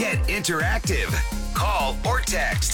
Get interactive. Call or text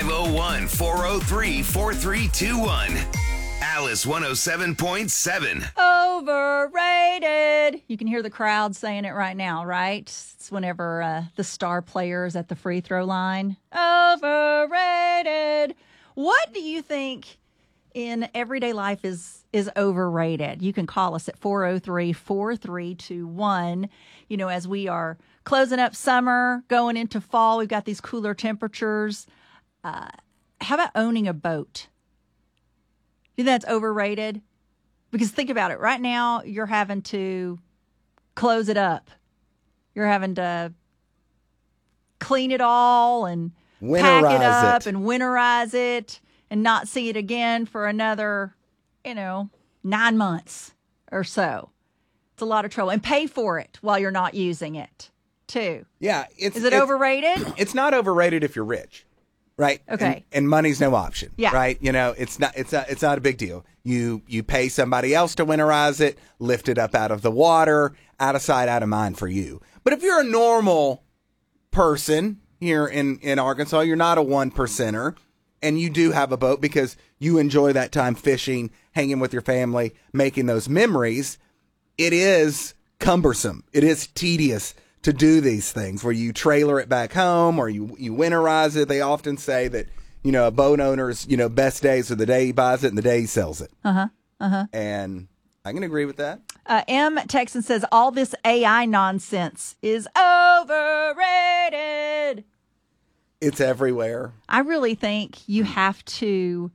501-403-4321. Alice 107.7. Overrated. You can hear the crowd saying it right now, right? It's whenever the star players at the free throw line. Overrated. What do you think in everyday life is overrated? You can call us at 403-4321. You know, as we are closing up summer, going into fall, we've got these cooler temperatures. How about owning a boat? You think that's overrated? Because think about it. Right now, you're having to close it up. You're having to clean it all and pack it up and winterize it and not see it again for another, 9 months or so. It's a lot of trouble. And pay for it while you're not using it, too. Yeah. Is it overrated? It's not overrated if you're rich. Right. Okay. And money's no option. Yeah. Right. It's not a big deal. You pay somebody else to winterize it, lift it up out of the water, out of sight, out of mind for you. But if you're a normal person here in Arkansas, you're not a 1%er, and you do have a boat because you enjoy that time fishing, hanging with your family, making those memories, it is cumbersome. It is tedious to do these things where you trailer it back home or you winterize it. They often say that, a boat owner's, best days are the day he buys it and the day he sells it. And I can agree with that. M. Texan says, all this AI nonsense is overrated. It's everywhere. I really think you have to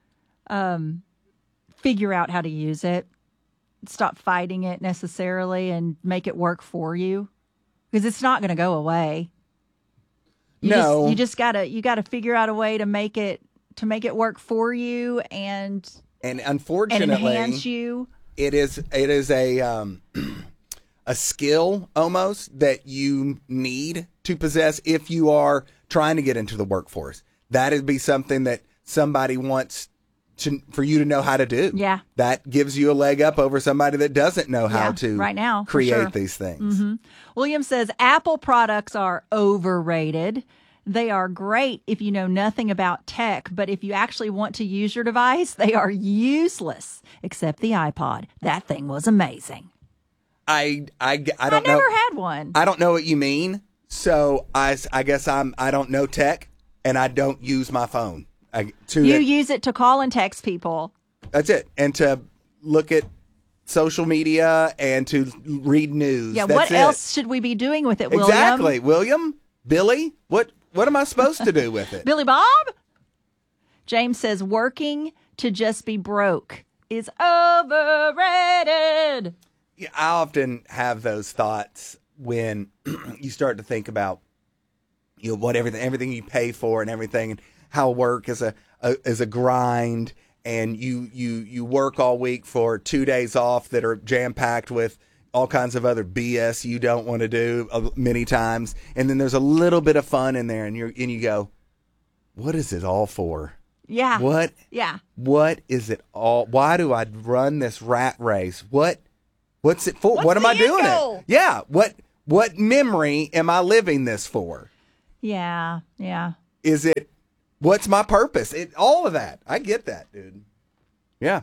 figure out how to use it. Stop fighting it necessarily and make it work for you. Because it's not going to go away. You just gotta figure out a way to make it work for you and unfortunately enhance you. It is a skill almost that you need to possess if you are trying to get into the workforce. That'd be something that somebody wants for you to know how to do. Yeah. That gives you a leg up over somebody that doesn't know how to right now, create these things. Mm-hmm. William says Apple products are overrated. They are great if you know nothing about tech, but if you actually want to use your device, they are useless, except the iPod. That thing was amazing. I don't know. I never had one. I don't know what you mean. So I guess I don't know tech and I don't use my phone. You use it to call and text people. That's it. And to look at social media and to read news. Yeah, That's what else should we be doing with it, William? Exactly. William? Billy? What am I supposed to do with it? Billy Bob? James says working to just be broke is overrated. Yeah, I often have those thoughts when you start to think about what everything you pay for and everything, and how work is a grind, and you work all week for 2 days off that are jam packed with all kinds of other BS you don't want to do many times, and then there's a little bit of fun in there, and you go, what is it all for? Yeah. What? Yeah. What is it all? Why do I run this rat race? What's it for? What am I doing it? Yeah. What memory am I living this for? Yeah. Yeah. Is it? What's my purpose? All of that. I get that, dude. Yeah.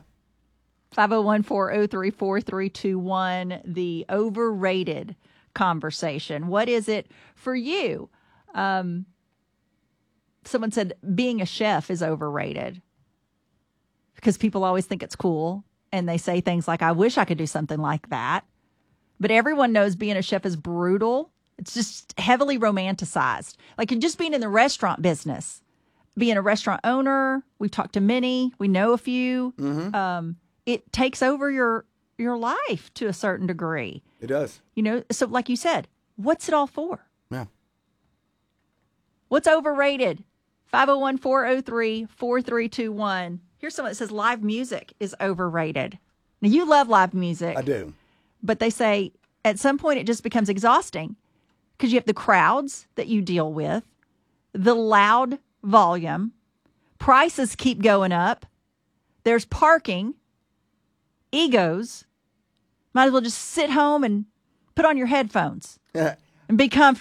501-403-4321, the overrated conversation. What is it for you? Someone said being a chef is overrated because people always think it's cool and they say things like, I wish I could do something like that. But everyone knows being a chef is brutal. It's just heavily romanticized. Like just being in the restaurant business, being a restaurant owner. We've talked to many. We know a few. Mm-hmm. It takes over your life to a certain degree. It does. So like you said, what's it all for? Yeah. What's overrated? 501-403-4321. Here's someone that says live music is overrated. Now, you love live music. I do. But they say at some point it just becomes exhausting because you have the crowds that you deal with, the loud volume, prices keep going up, there's parking, egos. Might as well just sit home and put on your headphones and be comfortable.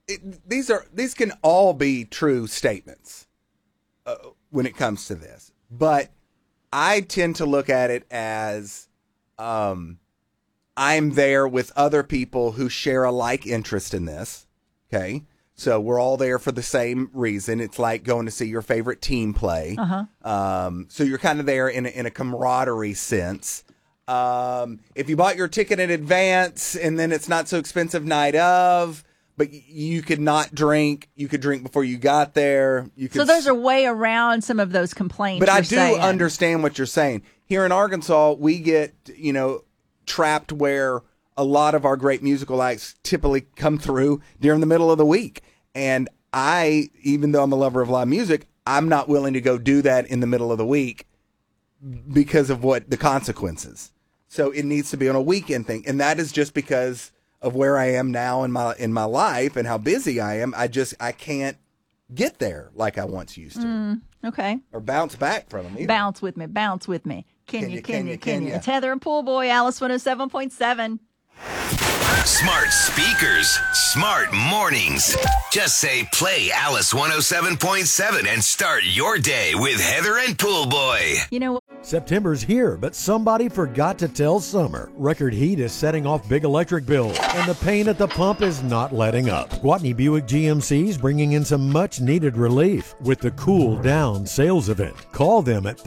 these can all be true statements when it comes to this, but I tend to look at it as I'm there with other people who share a like interest in this. Okay, so we're all there for the same reason. It's like going to see your favorite team play. So you're kind of there in a camaraderie sense. If you bought your ticket in advance and then it's not so expensive night of, but you could not drink, you could drink before you got there. So there's a way around some of those complaints. But I do understand what you're saying. Here in Arkansas, we get, trapped where a lot of our great musical acts typically come through during the middle of the week. And even though I'm a lover of live music, I'm not willing to go do that in the middle of the week because of what the consequences. So it needs to be on a weekend thing. And that is just because of where I am now in my life and how busy I am. I can't get there like I once used to. Okay. Or bounce back from them either. Bounce with me. Can you? It's Heather and Pool Boy, Alice 107.7. Smart speakers, smart mornings. Just say play Alice 107.7 and start your day with Heather and Pool Boy. You know what? September's here, but somebody forgot to tell summer. Record heat is setting off big electric bills, and the pain at the pump is not letting up. Gwatney Buick GMC is bringing in some much-needed relief with the Cool Down sales event. Call them at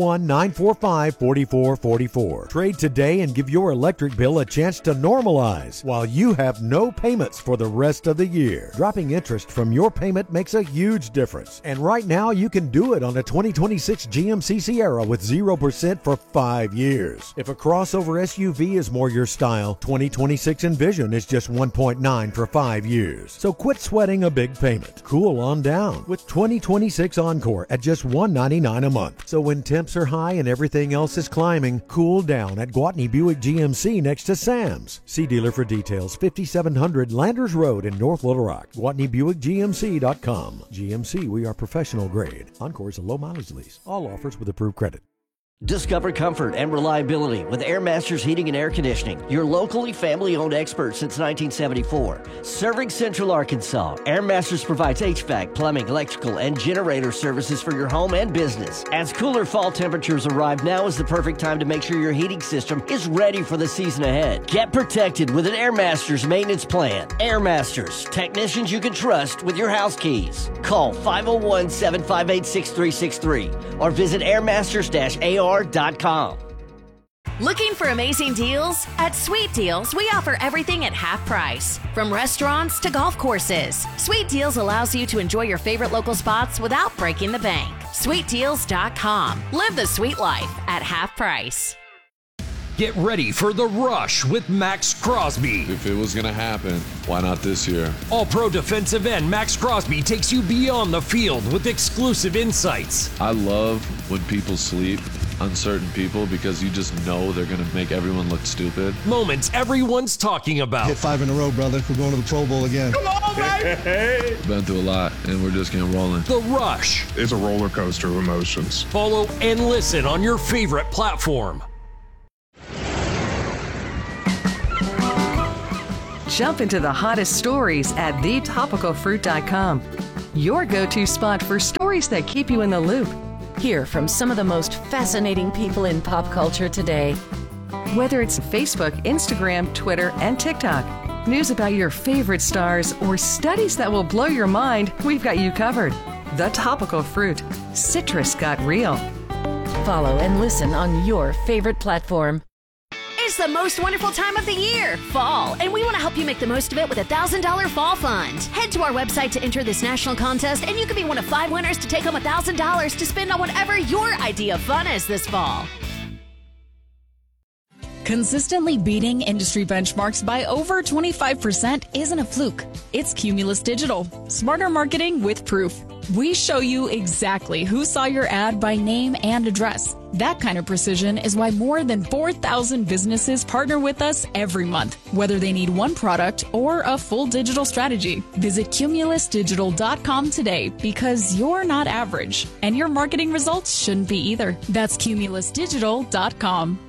501-945-4444. Trade today and give your electric bill a chance to normalize while you have no payments for the rest of the year. Dropping interest from your payment makes a huge difference. And right now, you can do it on a 2026 GMC Sierra with 0% for 5 years. If a crossover SUV is more your style, 2026 Envision is just 1.9 for 5 years. So quit sweating a big payment. Cool on down with 2026 Encore at just $199 a month. So when temps are high and everything else is climbing, cool down at Gwatney Buick GMC next to Sam's. See dealer for details. 5700 Landers Road in North Little Rock. GwatneyBuickGMC.com. GMC, we are professional grade. Encore is a low mileage lease. All offers with approved credit. Discover comfort and reliability with Air Masters Heating and Air Conditioning, your locally family-owned expert since 1974. Serving Central Arkansas, Air Masters provides HVAC, plumbing, electrical, and generator services for your home and business. As cooler fall temperatures arrive, now is the perfect time to make sure your heating system is ready for the season ahead. Get protected with an Air Masters maintenance plan. Air Masters, technicians you can trust with your house keys. Call 501-758-6363 or visit airmasters-ar.com. Looking for amazing deals? At Sweet Deals, we offer everything at half price. From restaurants to golf courses, Sweet Deals allows you to enjoy your favorite local spots without breaking the bank. SweetDeals.com. Live the sweet life at half price. Get ready for The Rush with Max Crosby. If it was going to happen, why not this year? All-pro defensive end Max Crosby takes you beyond the field with exclusive insights. I love when people sleep on certain people because you just know they're going to make everyone look stupid. Moments everyone's talking about. Hit 5 in a row, brother. We're going to the Pro Bowl again. Come on, baby! Been through a lot, and we're just getting rolling. The Rush. It's a roller coaster of emotions. Follow and listen on your favorite platform. Jump into the hottest stories at thetopicalfruit.com. Your go-to spot for stories that keep you in the loop. Hear from some of the most fascinating people in pop culture today. Whether it's Facebook, Instagram, Twitter, and TikTok, news about your favorite stars, or studies that will blow your mind, we've got you covered. The Topical Fruit. Citrus got real. Follow and listen on your favorite platform. It's the most wonderful time of the year, fall, and we want to help you make the most of it with a $1,000 fall fund. Head to our website to enter this national contest, and you could be one of 5 winners to take home $1,000 to spend on whatever your idea of fun is this fall. Consistently beating industry benchmarks by over 25% isn't a fluke. It's Cumulus Digital. Smarter marketing with proof. We show you exactly who saw your ad by name and address. That kind of precision is why more than 4,000 businesses partner with us every month, whether they need one product or a full digital strategy. Visit cumulusdigital.com today because you're not average, and your marketing results shouldn't be either. That's cumulusdigital.com.